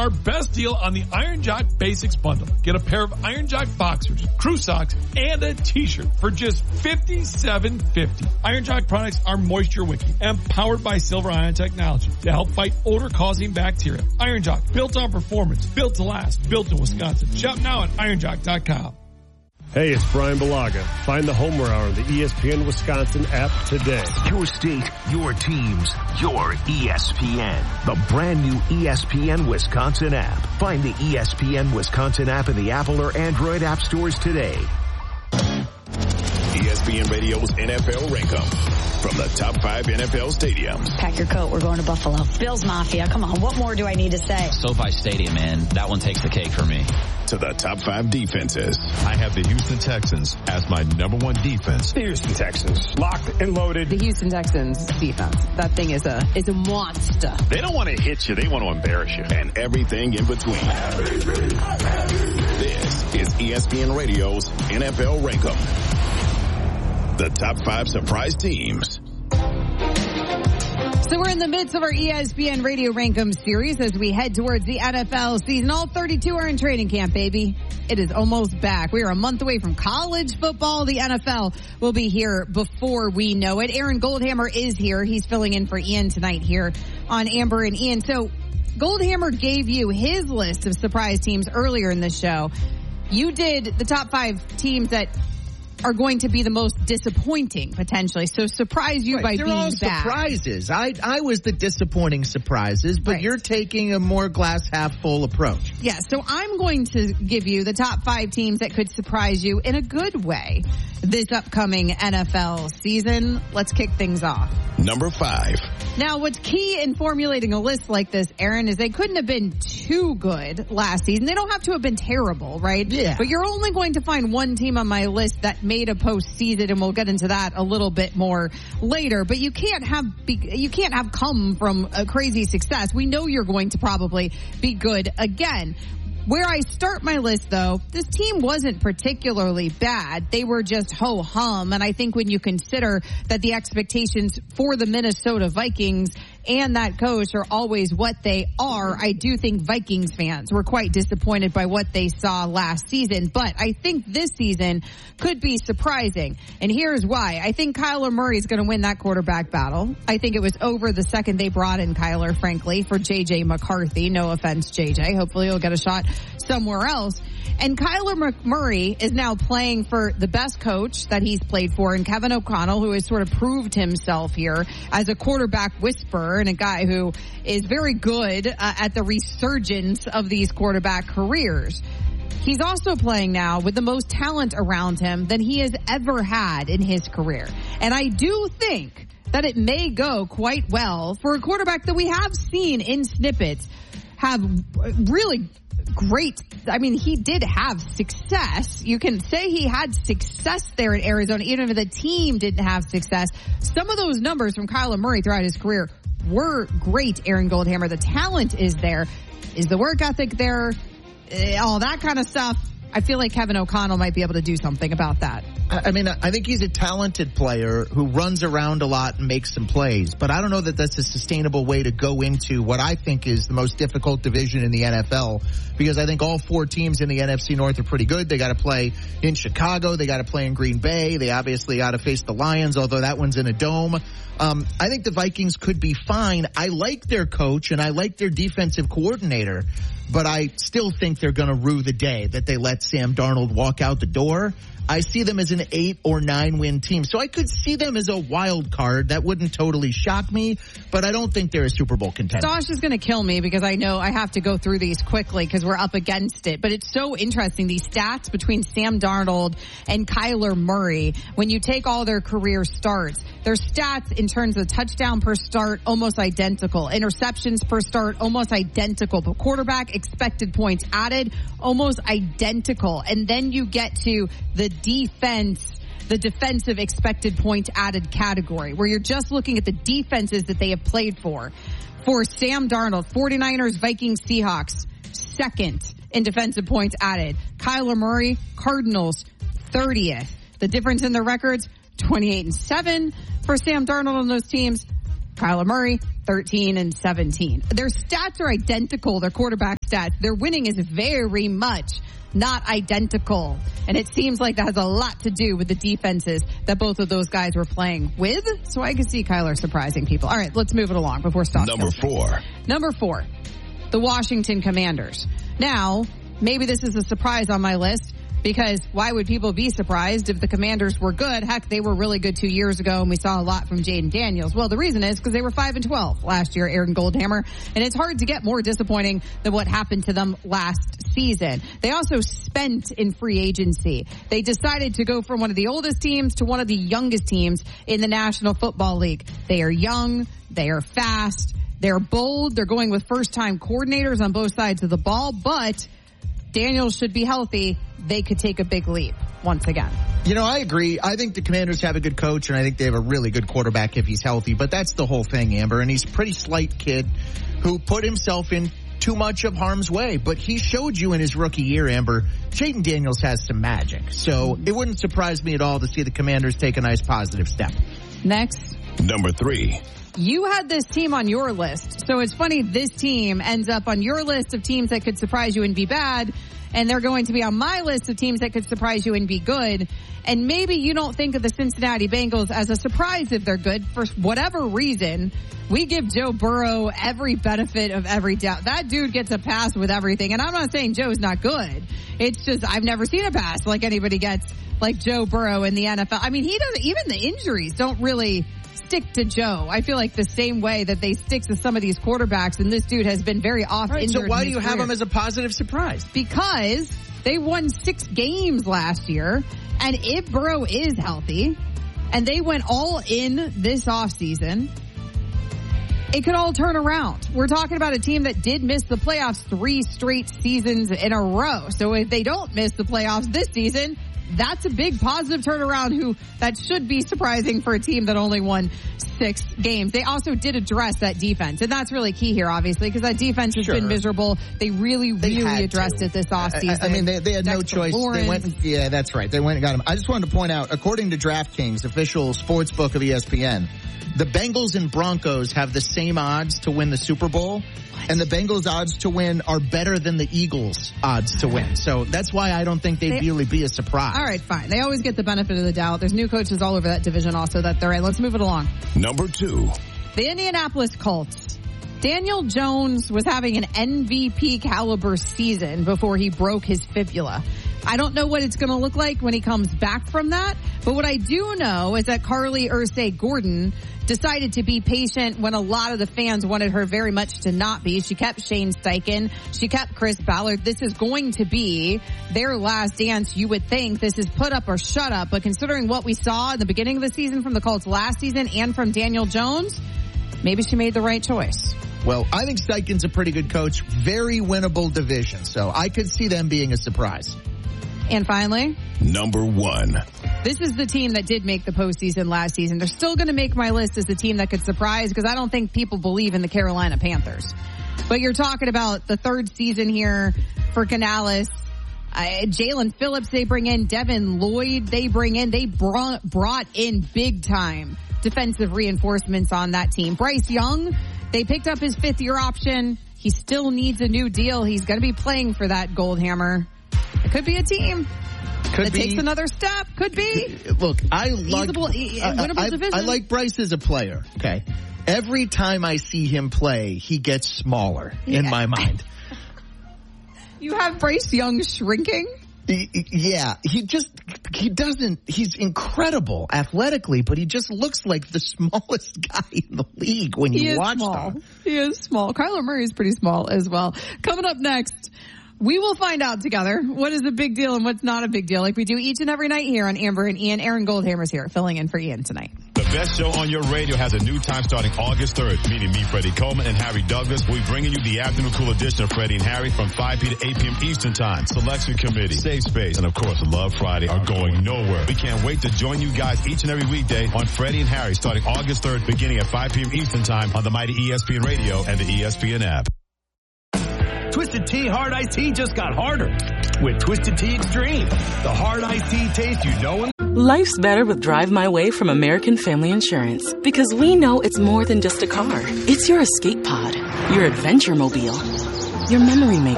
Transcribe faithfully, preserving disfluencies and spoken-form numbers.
our best deal on the Iron Jock Basics bundle. Get a pair of Iron Jock boxers, crew socks, and a t-shirt for just fifty-seven fifty. Iron Jock products are moisture wicking and powered by Silver Ion technology to help fight odor-causing bacteria. Iron Jock, built on performance, built to last, built in Wisconsin. Shop now at iron jock dot com. Hey, it's Brian Balaga. Find the Homer Hour on the E S P N Wisconsin app today. Your state, your teams, your E S P N. The brand new E S P N Wisconsin app. Find the E S P N Wisconsin app in the Apple or Android app stores today. E S P N Radio's N F L Rankum. From the top five N F L stadiums. Pack your coat. We're going to Buffalo. Bills Mafia. Come on. What more do I need to say? SoFi Stadium, man. That one takes the cake for me. To the top five defenses. I have the Houston Texans as my number one defense. The Houston Texans. Locked and loaded. The Houston Texans defense. That thing is a is a monster. They don't want to hit you. They want to embarrass you. And everything in between. Everything, everything. This is E S P N Radio's N F L Rankum. The top five surprise teams. So we're in the midst of our E S P N Radio Rankum series as we head towards the N F L season. All thirty-two are in training camp, baby. It is almost back. We are a month away from college football. The N F L will be here before we know it. Aaron Goldhammer is here. He's filling in for Ian tonight here on Amber and Ian. So Goldhammer gave you his list of surprise teams earlier in the show. You did the top five teams that are going to be the most disappointing, potentially. So surprise you right, by they're being all back. Surprises. I I was the disappointing surprises, but right. You're taking a more glass half full approach. Yeah, so I'm going to give you the top five teams that could surprise you in a good way this upcoming N F L season. Let's kick things off. Number five. Now, what's key in formulating a list like this, Aaron, is they couldn't have been too good last season. They don't have to have been terrible, right? Yeah. But you're only going to find one team on my list that made a postseason, and we'll get into that a little bit more later. But you can't have be, you can't have come from a crazy success. We know you're going to probably be good again. Where I start my list, though, this team wasn't particularly bad. They were just ho-hum. And I think when you consider that the expectations for the Minnesota Vikings and that coach are always what they are, I do think Vikings fans were quite disappointed by what they saw last season. But I think this season could be surprising. And here's why. I think Kyler Murray is going to win that quarterback battle. I think it was over the second they brought in Kyler, frankly, for J J McCarthy. No offense, J J. Hopefully he'll get a shot somewhere else. And Kyler Murray is now playing for the best coach that he's played for, and Kevin O'Connell, who has sort of proved himself here as a quarterback whisperer and a guy who is very good uh, at the resurgence of these quarterback careers. He's also playing now with the most talent around him than he has ever had in his career. And I do think that it may go quite well for a quarterback that we have seen in snippets have really great. I mean, he did have success. You can say he had success there in Arizona, even if the team didn't have success. Some of those numbers from Kyler Murray throughout his career were great, Aaron Goldhammer. The talent is there. Is the work ethic there? All that kind of stuff. I feel like Kevin O'Connell might be able to do something about that. I mean, I think he's a talented player who runs around a lot and makes some plays, but I don't know that that's a sustainable way to go into what I think is the most difficult division in the N F L, because I think all four teams in the N F C North are pretty good. They got to play in Chicago. They got to play in Green Bay. They obviously got to face the Lions, although that one's in a dome. Um, I think the Vikings could be fine. I like their coach and I like their defensive coordinator, but I still think they're going to rue the day that they let Sam Darnold walk out the door. I see them as an eight or nine win team. So I could see them as a wild card. That wouldn't totally shock me, but I don't think they're a Super Bowl contender. Josh is going to kill me because I know I have to go through these quickly because we're up against it. But it's so interesting, these stats between Sam Darnold and Kyler Murray. When you take all their career starts, their stats in terms of touchdown per start, almost identical. Interceptions per start, almost identical. But quarterback expected points added, almost identical. And then you get to the defense, the defensive expected points added category, where you're just looking at the defenses that they have played for. For Sam Darnold, forty-niners, Vikings, Seahawks, second in defensive points added. Kyler Murray, Cardinals, thirtieth. The difference in their records, twenty-eight and seven for Sam Darnold on those teams. Kyler Murray, thirteen and seventeen. Their stats are identical, their quarterback stats. Their winning is very much not identical. And it seems like that has a lot to do with the defenses that both of those guys were playing with. So I can see Kyler surprising people. All right, let's move it along before Stock Number four. Number four, the Washington Commanders. Now, maybe this is a surprise on my list, because why would people be surprised if the Commanders were good? Heck, they were really good two years ago, and we saw a lot from Jaden Daniels. Well, the reason is because they were five and twelve last year, Aaron Goldhammer, and it's hard to get more disappointing than what happened to them last season. They also spent in free agency. They decided to go from one of the oldest teams to one of the youngest teams in the National Football League. They are young. They are fast. They're bold. They're going with first-time coordinators on both sides of the ball, but Daniels should be healthy. They could take a big leap once again. You know, I agree. I think the Commanders have a good coach, and I think they have a really good quarterback if he's healthy. But that's the whole thing, Amber. And he's a pretty slight kid who put himself in too much of harm's way. But he showed you in his rookie year, Amber, Jaden Daniels has some magic. So it wouldn't surprise me at all to see the Commanders take a nice positive step. Next. Number three. You had this team on your list. So it's funny, this team ends up on your list of teams that could surprise you and be bad. And they're going to be on my list of teams that could surprise you and be good. And maybe you don't think of the Cincinnati Bengals as a surprise if they're good. For whatever reason, we give Joe Burrow every benefit of every doubt. That dude gets a pass with everything. And I'm not saying Joe's not good. It's just I've never seen a pass like anybody gets like Joe Burrow in the N F L. I mean, he doesn't, even the injuries don't really stick to Joe. I feel like the same way that they stick to some of these quarterbacks, and this dude has been very off right, injured. So why do you career. have him as a positive surprise? Because they won six games last year, and if Burrow is healthy, and they went all in this offseason, it could all turn around. We're talking about a team that did miss the playoffs three straight seasons in a row. So if they don't miss the playoffs this season, that's a big positive turnaround who that should be surprising for a team that only won six games. They also did address that defense, and that's really key here, obviously, because that defense has sure. been miserable. They really, they really addressed to. it this offseason. I, I mean, they, they had Dexter no choice. Lawrence. They went, yeah, that's right. They went and got him. I just wanted to point out, according to DraftKings, official sports book of E S P N, the Bengals and Broncos have the same odds to win the Super Bowl. And the Bengals' odds to win are better than the Eagles' odds to win. So that's why I don't think they'd they, really be a surprise. All right, fine. They always get the benefit of the doubt. There's new coaches all over that division also that they're in. Let's move it along. Number two. The Indianapolis Colts. Daniel Jones was having an M V P caliber season before he broke his fibula. I don't know what it's going to look like when he comes back from that, but what I do know is that Carly Ursay-Gordon decided to be patient when a lot of the fans wanted her very much to not be. She kept Shane Steichen. She kept Chris Ballard. This is going to be their last dance. You would think this is put up or shut up, but considering what we saw in the beginning of the season from the Colts last season and from Daniel Jones, maybe she made the right choice. Well, I think Steichen's a pretty good coach. Very winnable division, so I could see them being a surprise. And finally, number one. This is the team that did make the postseason last season. They're still going to make my list as the team that could surprise because I don't think people believe in the Carolina Panthers. But you're talking about the third season here for Canales. Uh, Jalen Phillips they bring in. Devin Lloyd they bring in. They brought, brought in big time defensive reinforcements on that team. Bryce Young, they picked up his fifth year option. He still needs a new deal. He's going to be playing for that Goldhammer. It could be a team could that be, takes another step. Could be. Look, I like, Easable, winnable I, I, division. I like Bryce as a player. Okay. Every time I see him play, he gets smaller yeah. in my mind. You have Bryce Young shrinking? Yeah, he just, he doesn't, he's incredible athletically, but he just looks like the smallest guy in the league when you he watch small. him. He is small. Kyler Murray is pretty small as well. Coming up next, we will find out together what is a big deal and what's not a big deal, like we do each and every night here on Amber and Ian. Aaron Goldhammer's here, filling in for Ian tonight. The best show on your radio has a new time starting August third. Meeting me, Freddie Coleman, and Harry Douglas. We'll be bringing you the afternoon cool edition of Freddie and Harry from five p.m. to eight p.m. Eastern Time. Selection Committee, Safe Space, and of course, Love Friday are going nowhere. We can't wait to join you guys each and every weekday on Freddie and Harry starting August third, beginning at five p.m. Eastern Time on the mighty E S P N Radio and the E S P N app. Twisted Tea Hard Iced Tea just got harder. with Twisted Tea Extreme, the hard iced tea taste you know and Life's better with Drive My Way from American Family Insurance, because we know it's more than just a car. It's your escape pod, your adventure mobile, your memory maker.